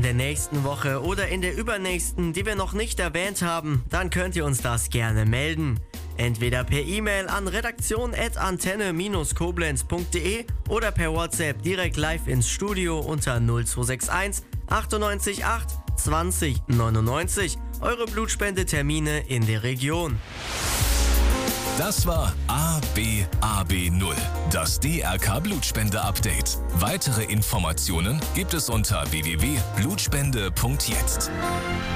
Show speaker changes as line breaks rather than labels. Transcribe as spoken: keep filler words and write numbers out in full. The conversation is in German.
der nächsten Woche oder in der übernächsten, die wir noch nicht erwähnt haben, dann könnt ihr uns das gerne melden. Entweder per E-Mail an redaktion at antenne dash koblenz punkt de oder per WhatsApp direkt live ins Studio unter null zwei sechs eins achtundneunzig acht zwanzig neunundneunzig. Eure Blutspendetermine in der Region.
Das war A B A B null, das D R K Blutspende-Update. Weitere Informationen gibt es unter w w w punkt blutspende punkt jetzt.